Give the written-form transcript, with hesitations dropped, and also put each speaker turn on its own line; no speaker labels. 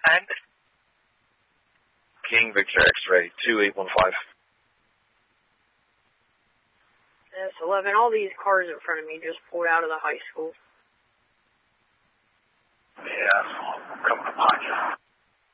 And?
King Victor X-ray 2815.
S11, all these cars in front of me just pulled out of the high school.
Yeah, come on, you.